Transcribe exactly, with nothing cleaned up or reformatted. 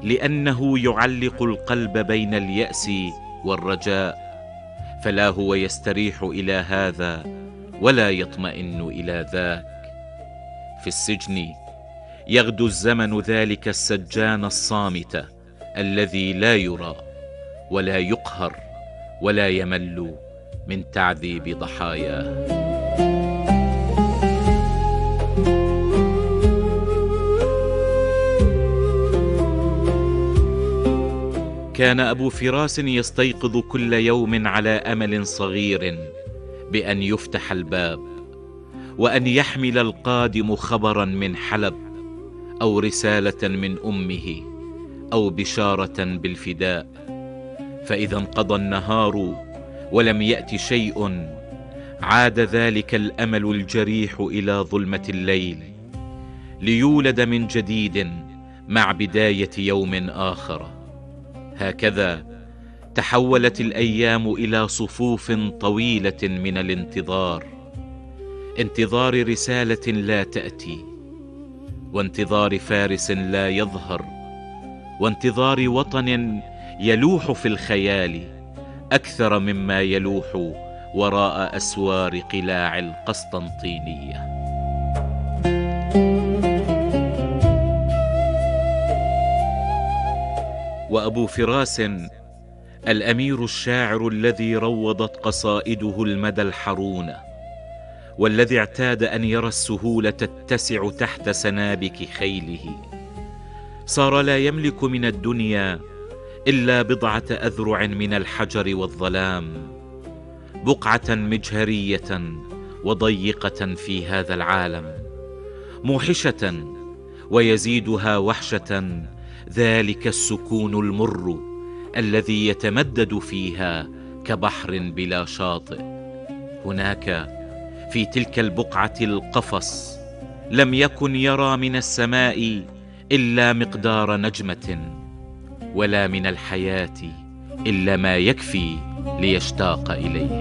لأنه يعلق القلب بين اليأس والرجاء، فلا هو يستريح إلى هذا ولا يطمئن إلى ذاك. في السجن يغدو الزمن ذلك السجان الصامت الذي لا يرى ولا يقهر ولا يمل من تعذيب ضحاياه. كان أبو فراس يستيقظ كل يوم على أمل صغير بأن يفتح الباب، وأن يحمل القادم خبرا من حلب، أو رسالة من أمه، أو بشارة بالفداء. فإذا انقضى النهار ولم يأت شيء، عاد ذلك الأمل الجريح إلى ظلمة الليل، ليولد من جديد مع بداية يوم آخر. هكذا تحولت الأيام إلى صفوف طويلة من الانتظار، انتظار رسالة لا تأتي، وانتظار فارس لا يظهر، وانتظار وطن يلوح في الخيال أكثر مما يلوح وراء أسوار قلاع القسطنطينية. وأبو فراس الأمير الشاعر الذي روضت قصائده المدى الحرون، والذي اعتاد أن يرى السهولة تتسع تحت سنابك خيله، صار لا يملك من الدنيا إلا بضعة أذرع من الحجر والظلام، بقعة مجهرية وضيقة في هذا العالم، موحشة ويزيدها وحشة ذلك السكون المر الذي يتمدد فيها كبحر بلا شاطئ. هناك في تلك البقعة القفص لم يكن يرى من السماء إلا مقدار نجمة، ولا من الحياة إلا ما يكفي ليشتاق إليه.